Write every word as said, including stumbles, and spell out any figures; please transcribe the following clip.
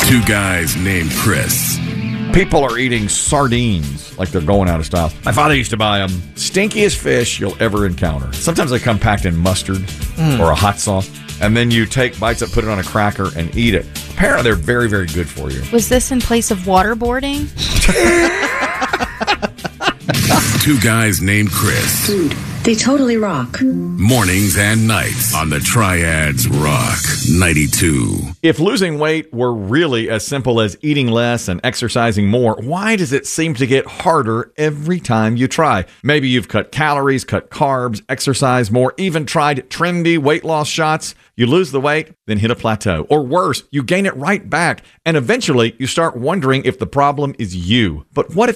Two guys named Chris. People are eating sardines like they're going out of style. My father used to buy them. Stinkiest fish you'll ever encounter. Sometimes they come packed in mustard mm. or a hot sauce. And then you take bites up, put it on a cracker, and eat it. Apparently, they're very, very good for you. Was this in place of waterboarding? Two guys named Chris. Dude, they totally rock. Mornings and nights on the Triads Rock ninety-two. If losing weight were really as simple as eating less and exercising more, why does it seem to get harder every time you try? Maybe you've cut calories, cut carbs, exercised more, even tried trendy weight loss shots. You lose the weight, then hit a plateau. Or worse, you gain it right back, and eventually you start wondering if the problem is you. But what if